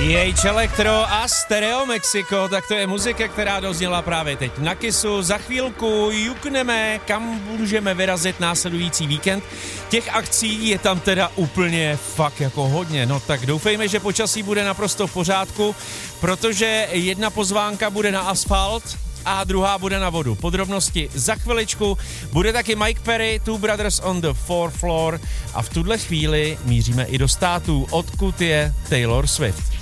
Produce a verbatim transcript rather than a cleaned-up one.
J H Electro a Stereo Mexico, tak to je muzika, která dozněla právě teď na Kissu. Za chvílku jukneme, kam můžeme vyrazit následující víkend. Těch akcí je tam teda úplně fakt jako hodně, no tak doufejme, že počasí bude naprosto v pořádku, protože jedna pozvánka bude na asfalt a druhá bude na vodu. Podrobnosti za chviličku. Bude taky Mike Perry, Two Brothers on the Fourth Floor a v tuhle chvíli míříme i do států, odkud je Taylor Swift.